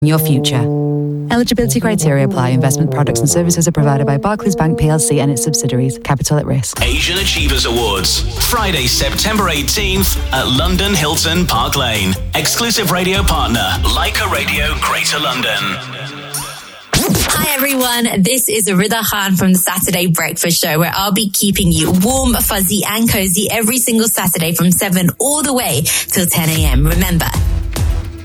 your future. Eligibility criteria apply. Investment products and services are provided by Barclays Bank PLC and its subsidiaries. Capital at risk. Asian Achievers Awards, Friday, September 18th at London Hilton Park Lane. Exclusive radio partner, Leica Radio Greater London. Hi everyone, this is Rida Khan from the Saturday Breakfast Show, where I'll be keeping you warm, fuzzy and cozy every single Saturday from 7 all the way till 10 a.m. Remember,